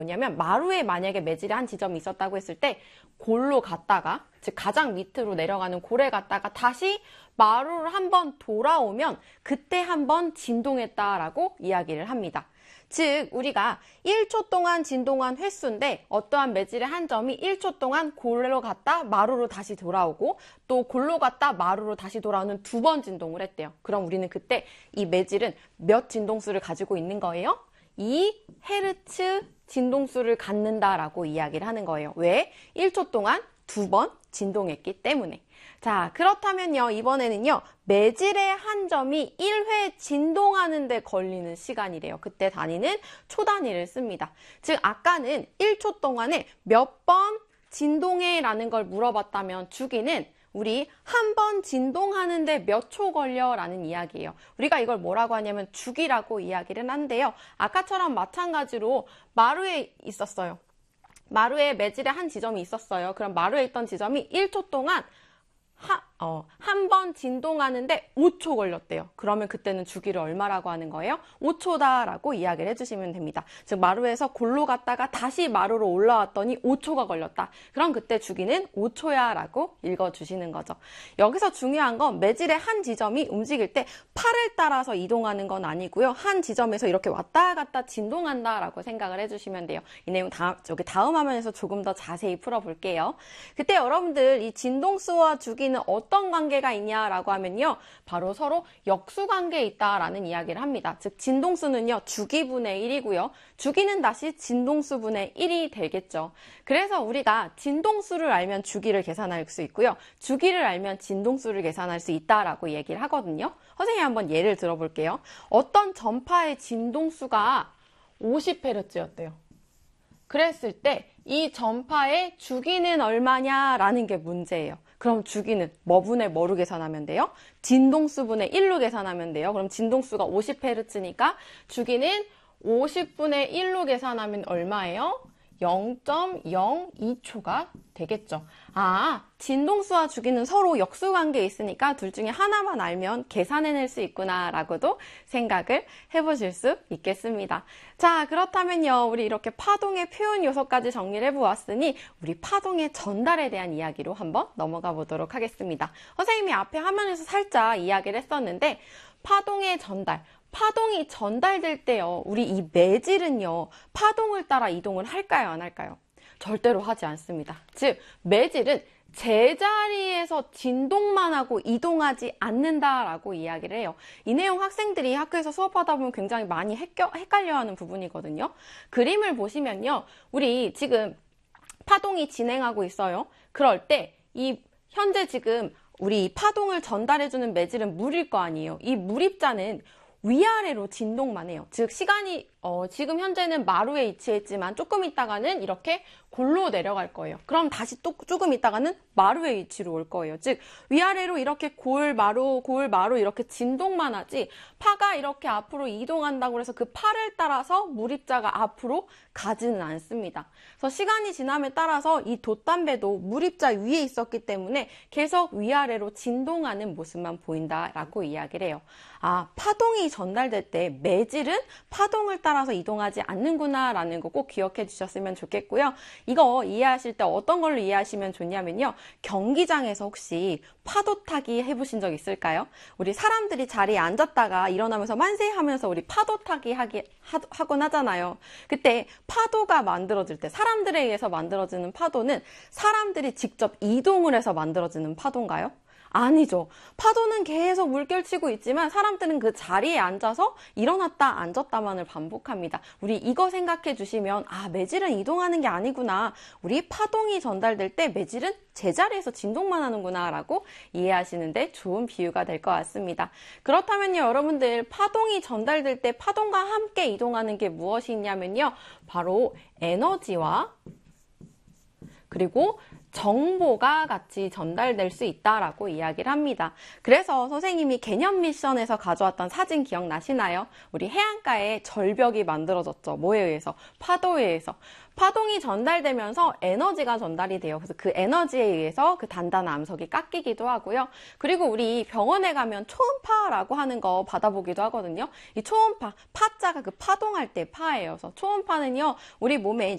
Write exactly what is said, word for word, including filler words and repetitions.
뭐냐면 마루에 만약에 매질의 한 지점이 있었다고 했을 때 골로 갔다가, 즉 가장 밑으로 내려가는 골에 갔다가 다시 마루를 한번 돌아오면 그때 한번 진동했다라고 이야기를 합니다. 즉 우리가 일 초 동안 진동한 횟수인데 어떠한 매질의 한 점이 일 초 동안 골로 갔다 마루로 다시 돌아오고 또 골로 갔다 마루로 다시 돌아오는 두 번 진동을 했대요. 그럼 우리는 그때 이 매질은 몇 진동수를 가지고 있는 거예요? 이 헤르츠 진동수를 갖는다라고 이야기를 하는 거예요. 왜? 일 초 동안 두 번 진동했기 때문에. 자, 그렇다면요, 이번에는요, 매질의 한 점이 일 회 진동하는 데 걸리는 시간이래요. 그때 단위는 초 단위를 씁니다. 즉, 아까는 일 초 동안에 몇 번 진동해 라는 걸 물어봤다면 주기는 우리 한 번 진동하는데 몇 초 걸려 라는 이야기예요. 우리가 이걸 뭐라고 하냐면 주기라고 이야기를 한대요. 아까처럼 마찬가지로 마루에 있었어요. 마루에 매질의 한 지점이 있었어요. 그럼 마루에 있던 지점이 일 초 동안 어, 한 번 진동하는데 오 초 걸렸대요. 그러면 그때는 주기를 얼마라고 하는 거예요? 오 초다라고 이야기를 해주시면 됩니다. 즉 마루에서 골로 갔다가 다시 마루로 올라왔더니 오 초가 걸렸다. 그럼 그때 주기는 오 초야 라고 읽어주시는 거죠. 여기서 중요한 건 매질의 한 지점이 움직일 때 팔을 따라서 이동하는 건 아니고요. 한 지점에서 이렇게 왔다 갔다 진동한다 라고 생각을 해주시면 돼요. 이 내용 다음, 여기 다음 화면에서 조금 더 자세히 풀어볼게요. 그때 여러분들 이 진동수와 주기는 어떤 관계가 있냐라고 하면요, 바로 서로 역수관계에 있다라는 이야기를 합니다. 즉 진동수는요 주기분의 일이고요, 주기는 다시 진동수분의 일이 되겠죠. 그래서 우리가 진동수를 알면 주기를 계산할 수 있고요, 주기를 알면 진동수를 계산할 수 있다라고 얘기를 하거든요. 선생님이 한번 예를 들어볼게요. 어떤 전파의 진동수가 오십 헤르츠였대요. 그랬을 때 이 전파의 주기는 얼마냐라는 게 문제예요. 그럼 주기는 뭐 분의 뭐로 계산하면 돼요? 진동수분의 일로 계산하면 돼요. 그럼 진동수가 오십 헤르츠니까 주기는 오십 분의 일로 계산하면 얼마예요? 영 점 영이 초가 되겠죠. 아, 진동수와 주기는 서로 역수관계에 있으니까 둘 중에 하나만 알면 계산해낼 수 있구나 라고도 생각을 해보실 수 있겠습니다. 자, 그렇다면요, 우리 이렇게 파동의 표현 요소까지 정리를 해보았으니 우리 파동의 전달에 대한 이야기로 한번 넘어가 보도록 하겠습니다. 선생님이 앞에 화면에서 살짝 이야기를 했었는데 파동의 전달, 파동이 전달될 때요, 우리 이 매질은요 파동을 따라 이동을 할까요, 안 할까요? 절대로 하지 않습니다. 즉 매질은 제자리에서 진동만 하고 이동하지 않는다라고 이야기를 해요. 이 내용 학생들이 학교에서 수업하다 보면 굉장히 많이 헷갈려하는 부분이거든요. 그림을 보시면요, 우리 지금 파동이 진행하고 있어요. 그럴 때 이 현재 지금 우리 파동을 전달해주는 매질은 물일 거 아니에요. 이 물입자는 위아래로 진동만 해요. 즉 시간이 어, 지금 현재는 마루에 위치했지만 조금 있다가는 이렇게 골로 내려갈 거예요. 그럼 다시 또 조금 있다가는 마루의 위치로 올 거예요. 즉 위아래로 이렇게 골, 마루, 골, 마루 이렇게 진동만 하지 파가 이렇게 앞으로 이동한다고 해서 그 파를 따라서 물입자가 앞으로 가지는 않습니다. 그래서 시간이 지남에 따라서 이 돛담배도 물입자 위에 있었기 때문에 계속 위아래로 진동하는 모습만 보인다라고 이야기를 해요. 아, 파동이 전달될 때 매질은 파동을 따라서 이동하지 않는구나 라는 거 꼭 기억해 주셨으면 좋겠고요. 이거 이해하실 때 어떤 걸로 이해하시면 좋냐면요, 경기장에서 혹시 파도 타기 해보신 적 있을까요? 우리 사람들이 자리에 앉았다가 일어나면서 만세 하면서 우리 파도 타기 하기, 하, 하곤 하잖아요. 그때 파도가 만들어질 때 사람들에 의해서 만들어지는 파도는 사람들이 직접 이동을 해서 만들어지는 파도인가요? 아니죠. 파도는 계속 물결치고 있지만 사람들은 그 자리에 앉아서 일어났다 앉았다만을 반복합니다. 우리 이거 생각해 주시면 아, 매질은 이동하는 게 아니구나, 우리 파동이 전달될 때 매질은 제자리에서 진동만 하는구나 라고 이해하시는데 좋은 비유가 될 것 같습니다. 그렇다면요, 여러분들 파동이 전달될 때 파동과 함께 이동하는 게 무엇이 있냐면요, 바로 에너지와 그리고 정보가 같이 전달될 수 있다라고 이야기를 합니다. 그래서 선생님이 개념 미션에서 가져왔던 사진 기억나시나요? 우리 해안가에 절벽이 만들어졌죠. 뭐에 의해서? 파도에 의해서. 파동이 전달되면서 에너지가 전달이 돼요. 그래서 그 에너지에 의해서 그 단단한 암석이 깎이기도 하고요. 그리고 우리 병원에 가면 초음파라고 하는 거 받아보기도 하거든요. 이 초음파, 파자가 그 파동할 때 파예요. 그래서 초음파는요, 우리 몸에